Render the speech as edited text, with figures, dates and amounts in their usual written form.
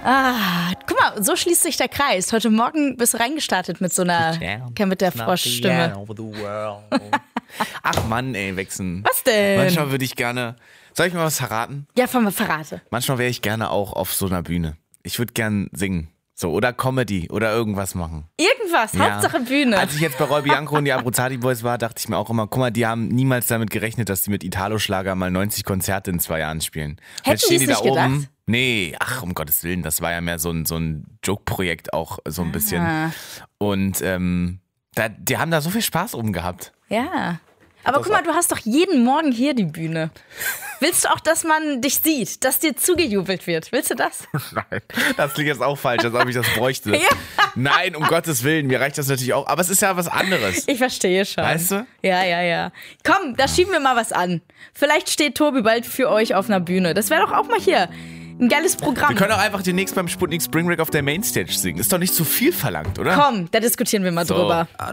Guck mal, so schließt sich der Kreis. Heute Morgen bist du reingestartet mit so einer, mit der Froschstimme. Ach Mann, ey, Wechseln. Was denn? Manchmal würde ich gerne, soll ich mal was verraten? Ja, verrate. Manchmal wäre ich gerne auch auf so einer Bühne. Ich würde gern singen. So, oder Comedy oder irgendwas machen. Irgendwas, Hauptsache Bühne. Als ich jetzt bei Roy Bianco und die Abruzzati Boys war, dachte ich mir auch immer, guck mal, die haben niemals damit gerechnet, dass die mit Italo-Schlager mal 90 Konzerte in 2 Jahren spielen. Hätten die es nicht gedacht? Nee, ach, um Gottes Willen, das war ja mehr so ein Joke-Projekt auch so ein bisschen. Und die haben da so viel Spaß oben gehabt. Ja. Aber guck mal, du hast doch jeden Morgen hier die Bühne. Willst du auch, dass man dich sieht, dass dir zugejubelt wird? Willst du das? Nein, das klingt jetzt auch falsch, als ob ich das bräuchte. Ja. Nein, um Gottes Willen, mir reicht das natürlich auch. Aber es ist ja was anderes. Ich verstehe schon. Weißt du? Ja. Komm, da schieben wir mal was an. Vielleicht steht Tobi bald für euch auf einer Bühne. Das wäre doch auch mal hier ein geiles Programm. Wir können auch einfach demnächst beim Sputnik Spring Break auf der Mainstage singen. Ist doch nicht zu viel verlangt, oder? Komm, da diskutieren wir mal drüber.